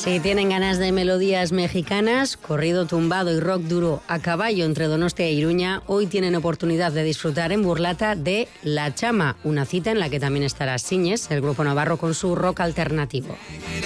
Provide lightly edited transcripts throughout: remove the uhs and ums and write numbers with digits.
Si tienen ganas de melodías mexicanas, corrido tumbado y rock duro a caballo entre Donostia e Iruña, hoy tienen oportunidad de disfrutar en Burlata de La Chama, una cita en la que también estará Siñes, el grupo navarro, con su rock alternativo.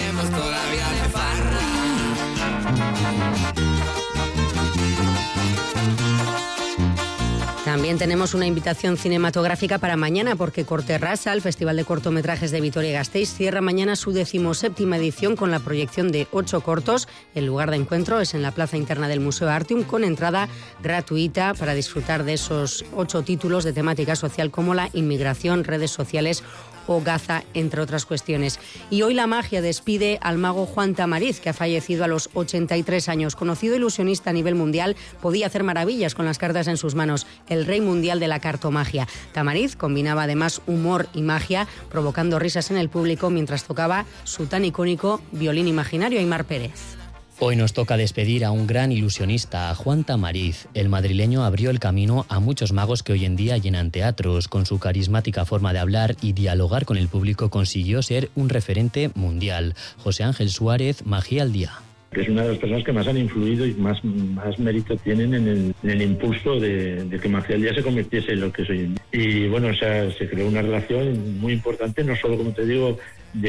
También tenemos una invitación cinematográfica para mañana porque Corterrasa, el Festival de Cortometrajes de Vitoria-Gasteiz, cierra mañana su 17ª edición con la proyección de 8 cortos. El lugar de encuentro es en la plaza interna del Museo Artium, con entrada gratuita para disfrutar de esos 8 títulos de temática social como la inmigración, redes sociales o Gaza, entre otras cuestiones. Y hoy la magia despide al mago Juan Tamariz, que ha fallecido a los 83 años. Conocido ilusionista a nivel mundial, podía hacer maravillas con las cartas en sus manos, el rey mundial de la cartomagia. Tamariz combinaba además humor y magia, provocando risas en el público mientras tocaba su tan icónico violín imaginario. Aymar Pérez. Hoy nos toca despedir a un gran ilusionista, a Juan Tamariz. El madrileño abrió el camino a muchos magos que hoy en día llenan teatros. Con su carismática forma de hablar y dialogar con el público consiguió ser un referente mundial. José Ángel Suárez, Magia al Día. Que es una de las personas que más han influido y más mérito tienen en el impulso de que Magia al Día se convirtiese en lo que es hoy en día. Y bueno, o sea, se creó una relación muy importante, no solo, como te digo,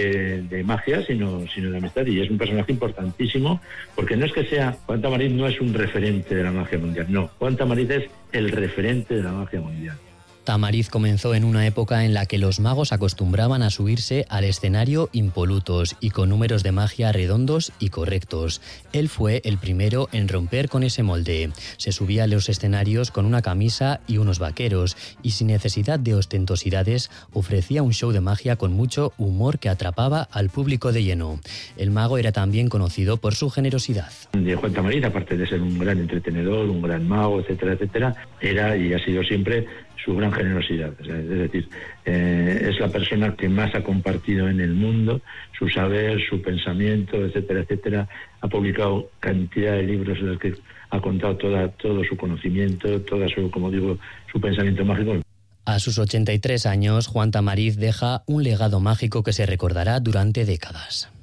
de magia, sino de amistad, y es un personaje importantísimo, porque no es que sea, Juan Tamariz no es un referente de la magia mundial, no, Juan Tamariz es el referente de la magia mundial. Tamariz comenzó en una época en la que los magos acostumbraban a subirse al escenario impolutos y con números de magia redondos y correctos. Él fue el primero en romper con ese molde. Se subía a los escenarios con una camisa y unos vaqueros y sin necesidad de ostentosidades ofrecía un show de magia con mucho humor que atrapaba al público de lleno. El mago era también conocido por su generosidad. Juan Tamariz, aparte de ser un gran entretenedor, un gran mago, etcétera, etcétera, era y ha sido siempre su gran generosidad, es decir, es la persona que más ha compartido en el mundo su saber, su pensamiento, etcétera, etcétera. Ha publicado cantidad de libros en los que ha contado todo su conocimiento, toda su, como digo, su pensamiento mágico. A sus 83 años, Juan Tamariz deja un legado mágico que se recordará durante décadas.